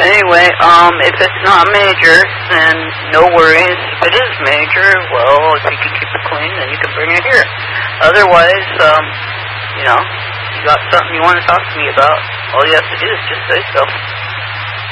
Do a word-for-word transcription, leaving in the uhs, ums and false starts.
Anyway, um, if it's not major, then no worries. If it is major, well, if you can keep it clean, then you can bring it here. Otherwise, um, you know, you got something you want to talk to me about, all you have to do is just say so.